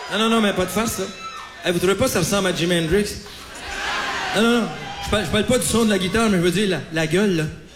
Non, mais pas de farce, ça. Hey, vous trouvez pas que ça ressemble à Jimi Hendrix? Non. Je parle pas du son de la guitare, mais je veux dire la gueule, là.